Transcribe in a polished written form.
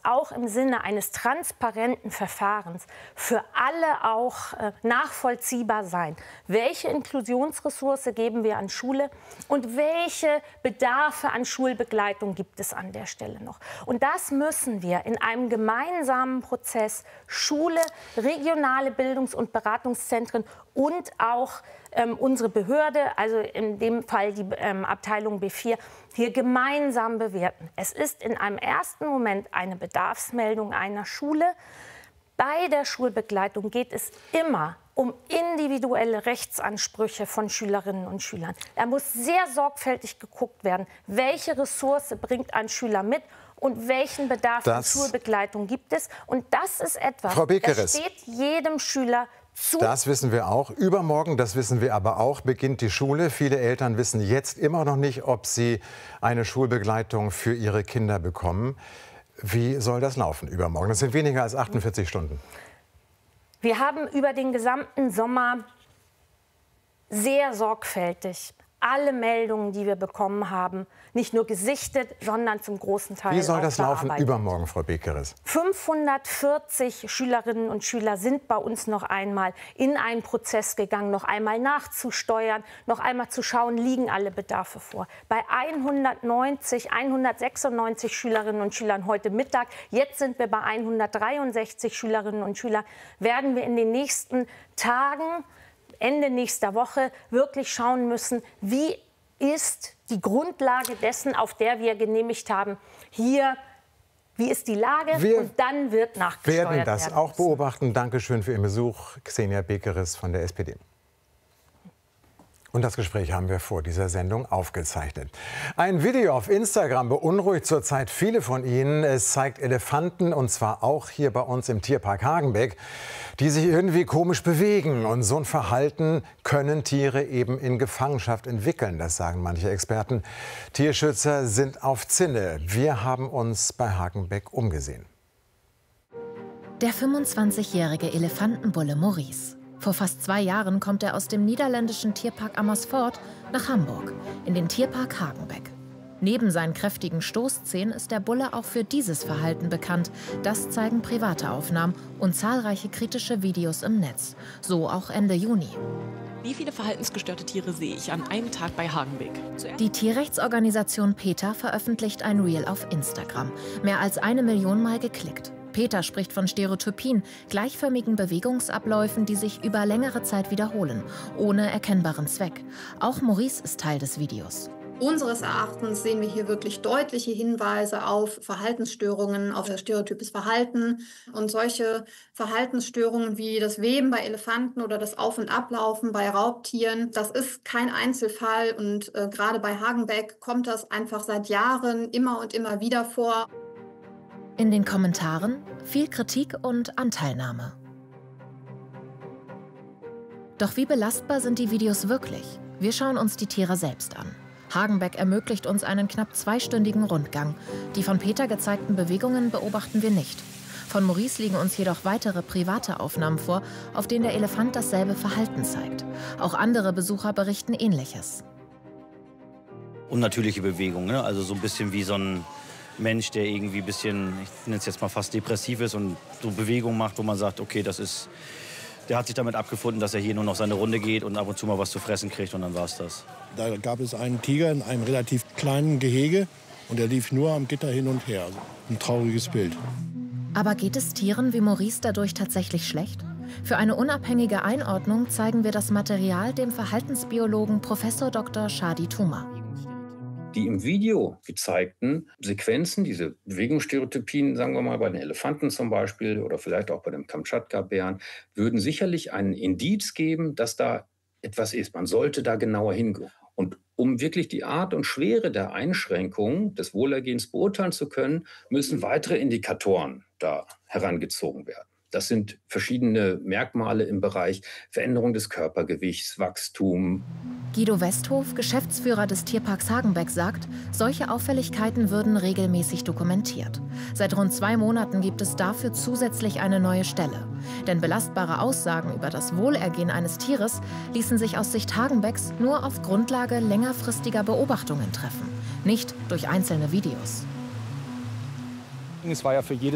auch im Sinne eines transparenten Verfahrens für alle auch nachvollziehbar sein. Welche Inklusionsressource geben wir an Schule und welche Bedarfe an Schulbegleitung gibt es an der Stelle noch? Und das müssen wir in einem gemeinsamen Prozess Schule, regionale Bildungs- und Beratungszentren und auch unsere Behörde, also in dem Fall die Abteilung B4, hier gemeinsam bewerten. Es ist in einem ersten Moment eine Bedarfsmeldung einer Schule. Bei der Schulbegleitung geht es immer um individuelle Rechtsansprüche von Schülerinnen und Schülern. Da muss sehr sorgfältig geguckt werden, welche Ressource bringt ein Schüler mit und welchen Bedarf an Schulbegleitung gibt es. Und das ist etwas, das steht jedem Schüler zu. Das wissen wir auch. Übermorgen, das wissen wir aber auch, beginnt die Schule. Viele Eltern wissen jetzt immer noch nicht, ob sie eine Schulbegleitung für ihre Kinder bekommen. Wie soll das laufen übermorgen? Das sind weniger als 48 Stunden. Wir haben über den gesamten Sommer sehr sorgfältig alle Meldungen, die wir bekommen haben, nicht nur gesichtet, sondern zum großen Teil Wie soll das laufen bearbeitet. übermorgen, Frau Bekeres? 540 Schülerinnen und Schüler sind bei uns noch einmal in einen Prozess gegangen, noch einmal nachzusteuern, noch einmal zu schauen, liegen alle Bedarfe vor. Bei 196 Schülerinnen und Schülern heute Mittag, jetzt sind wir bei 163 Schülerinnen und Schülern, werden wir in den nächsten Tagen, Ende nächster Woche wirklich schauen müssen, wie ist die Grundlage dessen, auf der wir genehmigt haben, hier, wie ist die Lage, und dann wird nachgesteuert werden. Wir werden das auch beobachten. Dankeschön für Ihren Besuch, Xenia Bekeres von der SPD. Und das Gespräch haben wir vor dieser Sendung aufgezeichnet. Ein Video auf Instagram beunruhigt zurzeit viele von Ihnen. Es zeigt Elefanten, und zwar auch hier bei uns im Tierpark Hagenbeck, die sich irgendwie komisch bewegen. Und so ein Verhalten können Tiere eben in Gefangenschaft entwickeln, das sagen manche Experten. Tierschützer sind auf Zinne. Wir haben uns bei Hagenbeck umgesehen. Der 25-jährige Elefantenbulle Maurice. Vor fast 2 Jahren kommt er aus dem niederländischen Tierpark Amersfoort nach Hamburg, in den Tierpark Hagenbeck. Neben seinen kräftigen Stoßzähnen ist der Bulle auch für dieses Verhalten bekannt. Das zeigen private Aufnahmen und zahlreiche kritische Videos im Netz. So auch Ende Juni. Wie viele verhaltensgestörte Tiere sehe ich an einem Tag bei Hagenbeck? Die Tierrechtsorganisation PETA veröffentlicht ein Reel auf Instagram. Mehr als 1 Million Mal geklickt. PETA spricht von Stereotypien, gleichförmigen Bewegungsabläufen, die sich über längere Zeit wiederholen, ohne erkennbaren Zweck. Auch Maurice ist Teil des Videos. Unseres Erachtens sehen wir hier wirklich deutliche Hinweise auf Verhaltensstörungen, auf stereotypes Verhalten. Und solche Verhaltensstörungen wie das Weben bei Elefanten oder das Auf- und Ablaufen bei Raubtieren, das ist kein Einzelfall. Und gerade bei Hagenbeck kommt das einfach seit Jahren immer und immer wieder vor. In den Kommentaren viel Kritik und Anteilnahme. Doch wie belastbar sind die Videos wirklich? Wir schauen uns die Tiere selbst an. Hagenbeck ermöglicht uns einen knapp 2-stündigen Rundgang. Die von PETA gezeigten Bewegungen beobachten wir nicht. Von Maurice liegen uns jedoch weitere private Aufnahmen vor, auf denen der Elefant dasselbe Verhalten zeigt. Auch andere Besucher berichten Ähnliches. Unnatürliche Bewegungen, ne? Also so ein bisschen wie so ein Mensch, der irgendwie ein bisschen, ich nenne es jetzt mal fast depressiv ist und so Bewegungen macht, wo man sagt, okay, der hat sich damit abgefunden, dass er hier nur noch seine Runde geht und ab und zu mal was zu fressen kriegt, und dann war es das. Da gab es einen Tiger in einem relativ kleinen Gehege und der lief nur am Gitter hin und her. Ein trauriges Bild. Aber geht es Tieren wie Maurice dadurch tatsächlich schlecht? Für eine unabhängige Einordnung zeigen wir das Material dem Verhaltensbiologen Prof. Dr. Shadi Tuma. Die im Video gezeigten Sequenzen, diese Bewegungsstereotypien, sagen wir mal bei den Elefanten zum Beispiel oder vielleicht auch bei dem Kamtschatka-Bären, würden sicherlich einen Indiz geben, dass da etwas ist. Man sollte da genauer hingehen. Und um wirklich die Art und Schwere der Einschränkung des Wohlergehens beurteilen zu können, müssen weitere Indikatoren da herangezogen werden. Das sind verschiedene Merkmale im Bereich Veränderung des Körpergewichts, Wachstum. Guido Westhof, Geschäftsführer des Tierparks Hagenbeck, sagt, solche Auffälligkeiten würden regelmäßig dokumentiert. Seit rund 2 Monaten gibt es dafür zusätzlich eine neue Stelle. Denn belastbare Aussagen über das Wohlergehen eines Tieres ließen sich aus Sicht Hagenbecks nur auf Grundlage längerfristiger Beobachtungen treffen, nicht durch einzelne Videos. Es war ja für jedes